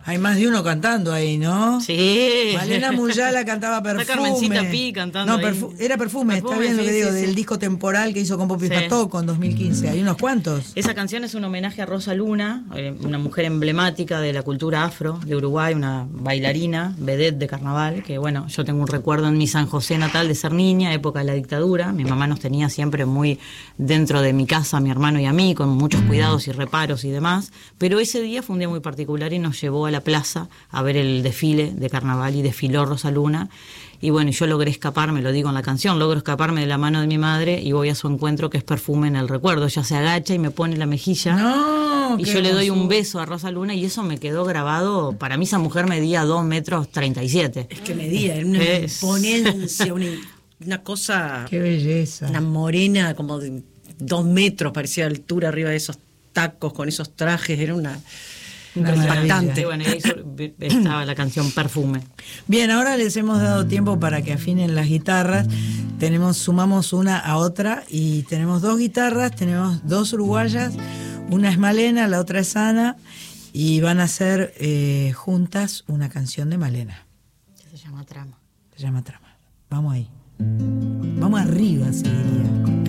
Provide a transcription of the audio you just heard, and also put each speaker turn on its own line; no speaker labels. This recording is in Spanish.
Hay más de uno cantando ahí, ¿no?
Sí.
Malena Muyala cantaba Perfume.
Está Carmencita Pi cantando.
No, era Perfume, está bien lo que digo, del disco temporal que hizo con Popi Fatoco en 2015. Hay unos cuantos.
Esa canción es un homenaje a Rosa Luna, una mujer emblemática de la cultura afro de Uruguay, una bailarina, vedette de carnaval, que bueno, yo tengo un recuerdo en mi San José natal de ser niña, época de la dictadura. Mi mamá nos tenía siempre muy dentro de mi casa, mi hermano y a mí, con muchos cuidados y reparos y demás. Pero ese día fue un día muy particular y nos llevó a la plaza a ver el desfile de carnaval y desfiló Rosa Luna. Y bueno, yo logré escaparme, lo digo en la canción, logro escaparme de la mano de mi madre y voy a su encuentro, que es Perfume en el recuerdo. Ella se agacha y me pone la mejilla.
No,
y yo le doy un beso a Rosa Luna y eso me quedó grabado. Para mí esa mujer medía 2,37 metros.
Es que medía, era una imponencia, una cosa...
Qué belleza.
Una morena como de 2 metros, parecía de altura arriba de esos tacos, con esos trajes, era una impactante.
Bueno, y ahí estaba la canción Perfume.
Bien, ahora les hemos dado tiempo para que afinen las guitarras. Sumamos una a otra y tenemos 2 guitarras, tenemos 2 uruguayas, una es Malena, la otra es Ana, y van a hacer juntas una canción de Malena.
Se llama Trama.
Se llama Trama. Vamos ahí. Vamos arriba, se diría.